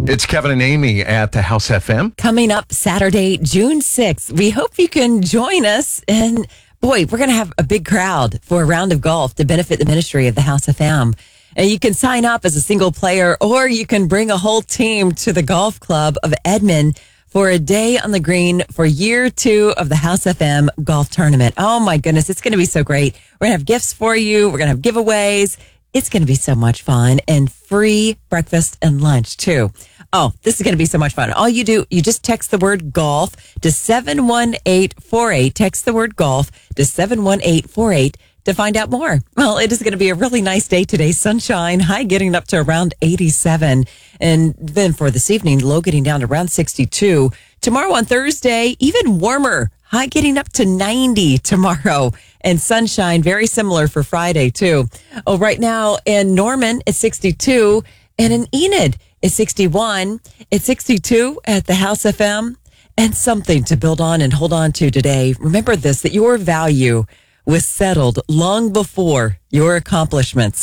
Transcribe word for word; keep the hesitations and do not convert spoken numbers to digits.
It's Kevin and Amy at the House F M. Coming up Saturday, June sixth. We hope you can join us. And boy, we're going to have a big crowd for a round of golf to benefit the ministry of the House F M. And you can sign up as a single player, or you can bring a whole team to the Golf Club of Edmond for a day on the green for year two of the House F M golf tournament. Oh my goodness, it's going to be so great. We're going to have gifts for you. We're going to have giveaways. It's going to be so much fun, and free breakfast and lunch too. Oh, this is going to be so much fun. All you do, you just text the word golf to seven one eight four eight. Text the word golf to seven one eight four eight to find out more. Well, it is going to be a really nice day today. Sunshine, high getting up to around eighty-seven. And then for this evening, low getting down to around sixty-two. Tomorrow on Thursday, even warmer. High getting up to ninety tomorrow, and sunshine, very similar for Friday too. Oh, right now in Norman, it's sixty-two, and in Enid, it's sixty-one. It's sixty-two at the House F M, and something to build on and hold on to today. Remember this, that your value was settled long before your accomplishments.